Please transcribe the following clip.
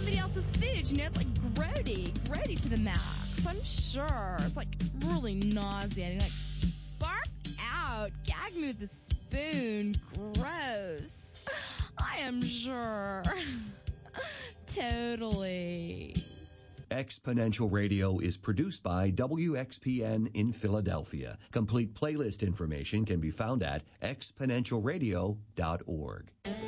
somebody else's food. You know, it's like grody to the max. I'm sure. It's like really nauseating. Like, bark out. Gag me with a spoon. Gross. I am sure. Totally. Exponential Radio is produced by WXPN in Philadelphia. Complete playlist information can be found at exponentialradio.org.